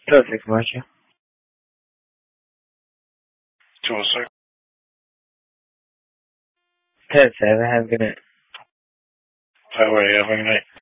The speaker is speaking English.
Perfect, Marcia. 206. 10-7, have a good night. Highway, have a good night.